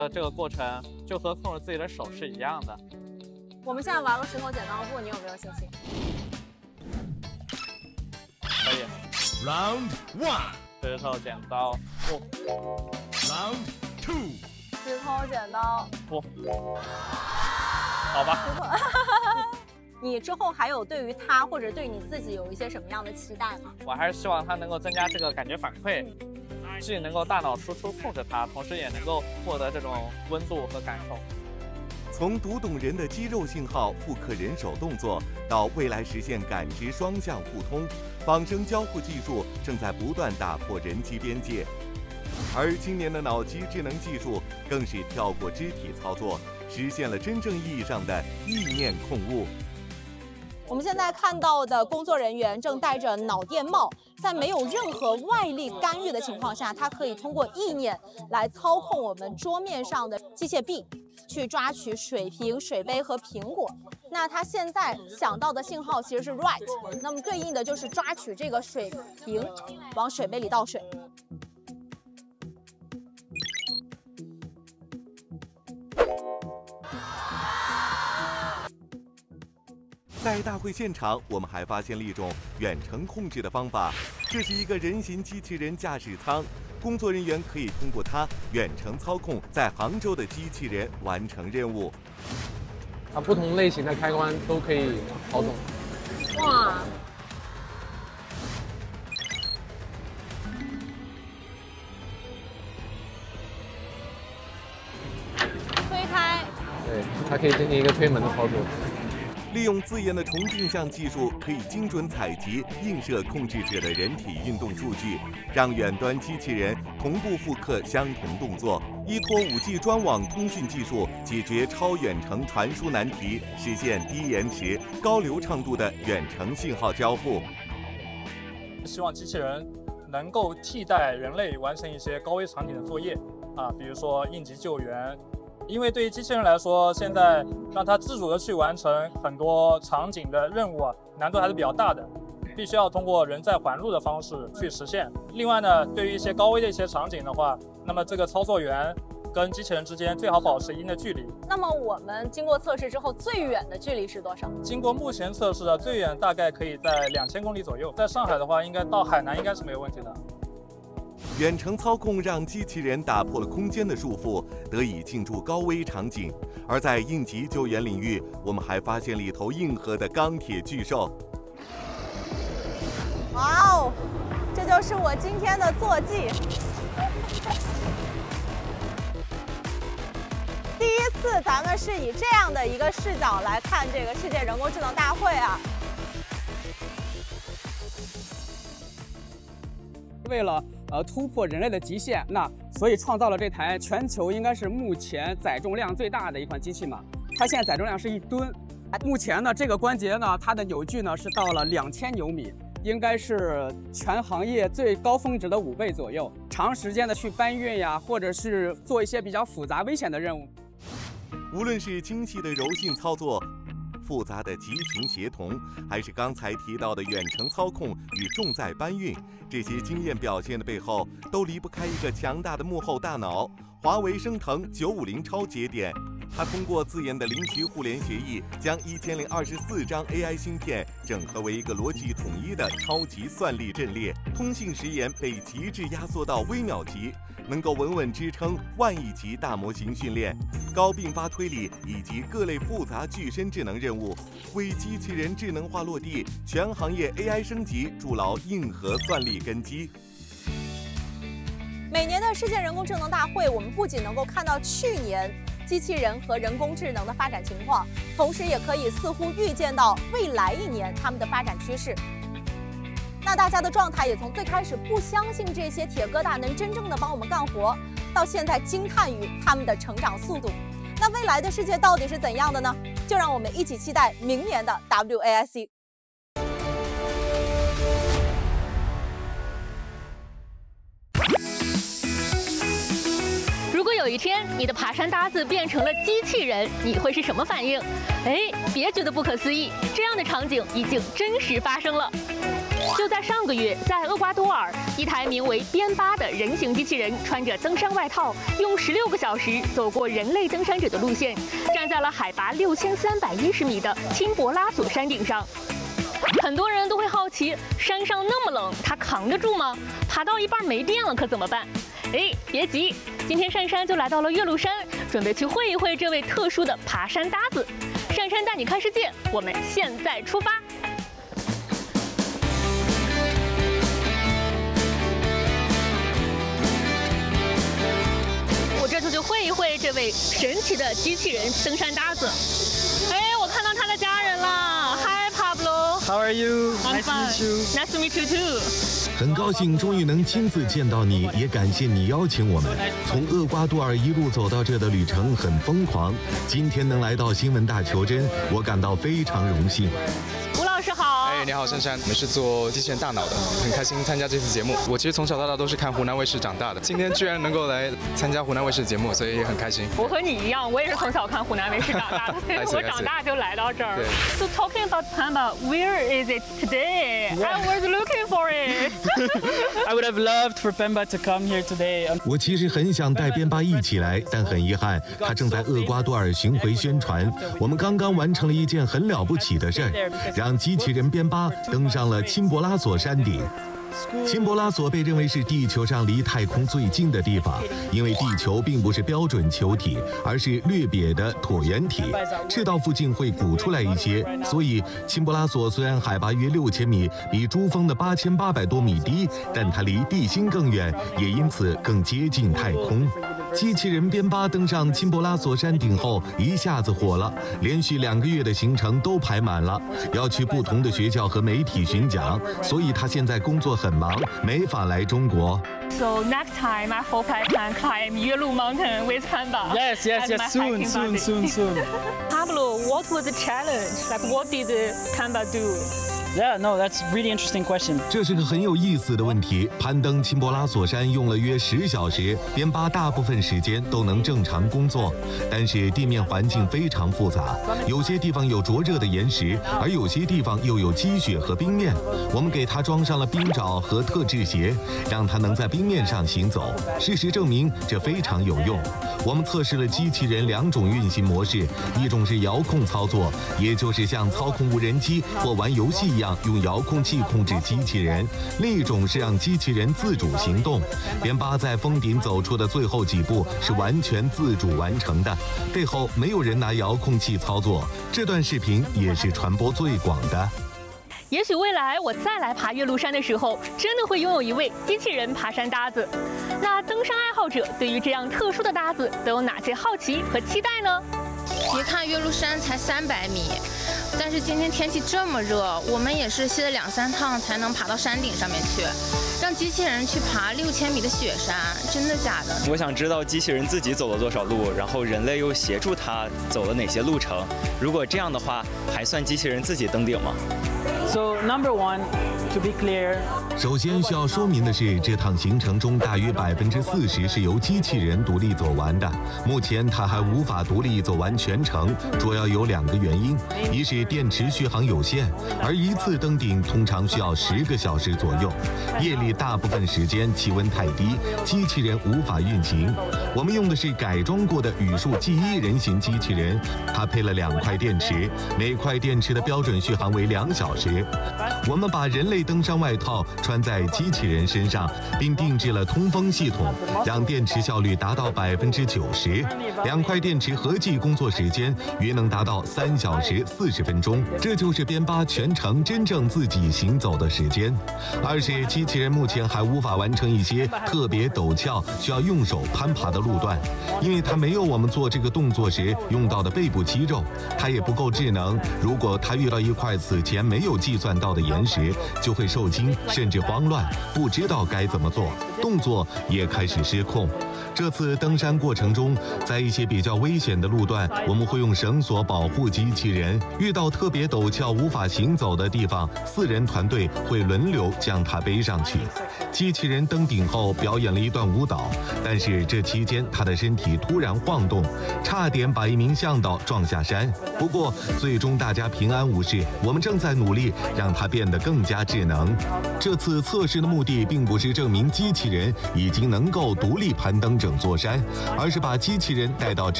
这个过程就和控制自己的手是一样的。 我们现在玩个石头剪刀布，你有没有信心？ 可以。 Round 1， 石头剪刀布。 Round 2， 石头剪刀布。好吧。 你之后还有对于他或者对你自己有一些什么样的期待吗？ 我还是希望它能够增加这个感觉反馈，既能够大脑输出控制它，同时也能够获得这种温度和感受。 从读懂人的肌肉信号复刻人手动作，到未来实现感知双向互通，仿生交互技术正在不断打破人机边界。而今年的脑机智能技术更是跳过肢体操作，实现了真正意义上的意念控物。 我们现在看到的工作人员正戴着脑电帽，在没有任何外力干预的情况下，他可以通过意念来操控我们桌面上的机械臂，去抓取水瓶、水杯和苹果。那他现在想到的信号其实是 right， 那么对应的就是抓取这个水瓶，往水杯里倒水。 在大会现场，我们还发现了一种远程控制的方法，这是一个人形机器人驾驶舱，工作人员可以通过它远程操控在杭州的机器人完成任务。 不同类型的开关都可以操纵。 哇！推开。 对，它可以进行一个推门的操作。 利用自研的重定向技术，可以精准采集映射控制者的人体运动数据，让远端机器人同步复刻相同动作。依托5G 专网通讯技术，解决超远程传输难题，实现低延迟、高流畅度的远程信号交互。 希望机器人能够替代人类完成一些高危场景的作业比如说应急救援。因为对于机器人来说，现在让它自主的去完成很多场景的任务难度还是比较大的，必须要通过人在环路的方式去实现。另外呢，对于一些高危的一些场景的话，那么这个操作员跟机器人之间最好保持一定的距离。 那么我们经过测试之后，最远的距离是多少？ 经过目前测试的最远大概可以在2000公里左右，在上海的话，应该到海南应该是没有问题的。 远程操控让机器人打破了空间的束缚，得以进驻高危场景。而在应急救援领域，我们还发现了一头硬核的钢铁巨兽。 哇哦，这就是我今天的坐骑。第一次咱们是以这样的一个视角来看这个世界人工智能大会啊。 为了突破人类的极限，所以创造了这台全球应该是目前载重量最大的一款机器嘛。它现在载重量是1吨，目前呢这个关节呢它的扭矩呢是到了2000牛米，应该是全行业最高峰值的5倍左右。长时间的去搬运呀，或者是做一些比较复杂危险的任务， 无论是精细的柔性操作，复杂的集群协同，还是刚才提到的远程操控与重载搬运，这些经验表现的背后，都离不开一个强大的幕后大脑——华为升腾950超节点。它通过自研的零区互联协议，将1024张 AI 芯片整合为一个逻辑统一的超级算力阵列，通信时延被极致压缩到微秒级，能够稳稳支撑万亿级大模型训练、高并发推理以及各类复杂具身智能任务，为机器人智能化落地、全行业 AI 升级筑牢硬核算力根基。 每年的世界人工智能大会，我们不仅能够看到去年机器人和人工智能的发展情况，同时也可以似乎预见到未来1年他们的发展趋势。那大家的状态也从最开始不相信这些铁疙瘩能真正的帮我们干活，到现在惊叹于他们的成长速度。那未来的世界到底是怎样的呢？就让我们一起期待明年的 WAIC。 如果有一天你的爬山搭子变成了机器人，你会是什么反应？别觉得不可思议，这样的场景已经真实发生了。 就在上个月，在厄瓜多尔，一台名为边巴的人形机器人穿着登山外套，用16个小时走过人类登山者的路线，站在了海拔6310米的钦博拉索山顶上。很多人都会好奇，山上那么冷，它扛得住吗？爬到一半没电了可怎么办？哎，别急，今天珊珊就来到了岳麓山，准备去会一会这位特殊的爬山搭子。珊珊带你看世界，我们现在出发。我这就去会一会这位神奇的机器人登山搭子。哎，我看到他的家人了。Hi Pablo。How are you? I'm fine. Nice to meet you too. 很高兴终于能亲自见到你，也感谢你邀请我们。从厄瓜多尔一路走到这的旅程很疯狂，今天能来到新闻大球真，我感到非常荣幸。 吴老师好。 哎，你好，珊珊，我们是做机器人大脑的，很开心参加这次节目。我其实从小到大都是看湖南卫视长大的，今天居然能够来参加湖南卫视节目，所以也很开心。 我和你一样，我也是从小看湖南卫视长大的，我长大就来到这儿。So talking about Panda, where is it today? I was looking for it. I would have loved for Pemba to come here today. 我其实很想带边巴一起来，但很遗憾，他正在厄瓜多尔巡回宣传。我们刚刚完成了一件很了不起的事儿，让机器人边巴登上了钦博拉索山顶。钦博拉索被认为是地球上离太空最近的地方，因为地球并不是标准球体，而是略瘪的椭圆体，赤道附近会鼓出来一些，所以钦博拉索虽然海拔约6000米，比珠峰的8800多米低，但它离地心更远，也因此更接近太空。机器人边巴登上钦博拉索山顶后，一下子火了，连续2个月的行程都排满了，要去不同的学校和媒体巡讲，所以他现在工作很忙，没法来中国。 So next time I hope I can climb Yelu Mountain with Panda. Yes, soon. Pablo, what was the challenge? Like, what did Panda do? Yeah, no, that's really interesting question. 这是个很有意思的问题。攀登钦博拉索山用了约10小时，边巴大部分时间都能正常工作，但是地面环境非常复杂，有些地方有灼热的岩石，而有些地方又有积雪和冰面。我们给他装上了冰爪和特制鞋，让他能在冰面上行走。事实证明，这非常有用。我们测试了机器人2种运行模式，一种是遥控操作，也就是像操控无人机或玩游戏一样用遥控器控制机器人；另一种是让机器人自主行动。边巴在峰顶走出的最后几步是完全自主完成的，背后没有人拿遥控器操作。这段视频也是传播最广的。 也许未来我再来爬岳麓山的时候，真的会拥有一位机器人爬山搭子。那登山爱好者对于这样特殊的搭子都有哪些好奇和期待呢？ 别看岳麓山才300米，但是今天天气这么热，我们也是歇了2、3趟才能爬到山顶上面去。让机器人去爬6000米的雪山，真的假的？ 我想知道机器人自己走了多少路，然后人类又协助它走了哪些路程。如果这样的话，还算机器人自己登顶吗？ So number one, to be clear. 首先需要说明的是，这趟行程中大约40%是由机器人独立走完的。目前它还无法独立走完全程，主要有2个原因：一是电池续航有限，而一次登顶通常需要10个小时左右。夜里大部分时间气温太低，机器人无法运行。我们用的是改装过的语数 G1人形机器人，它配了2块电池，每块电池的标准续航为2小时。我们把人类登山外套穿在机器人身上，并定制了通风系统，让电池效率达到90%。2块电池合计工作时间约能达到3小时40分钟，这就是边巴全程真正自己行走的时间。二是机器人目前还无法完成一些特别陡峭需要用手攀爬的路段，因为它没有我们做这个动作时用到的背部肌肉，它也不够智能。如果它遇到一块此前没有计算到的岩石，就会受惊，甚至慌乱，不知道该怎么做，动作也开始失控。这次登山过程中，在一些比较危险的路段，我们会用绳索保护机器人。遇到特别陡峭无法行走的地方，4人团队会轮流将它背上去。机器人登顶后表演了一段舞蹈，但是这期间他的身体突然晃动，差点把一名向导撞下山。不过最终大家平安无事。我们正在努力让它变得更加智能。 这次测试的目的并不是证明机器人已经能够独立攀登整座山，而是把机器人带到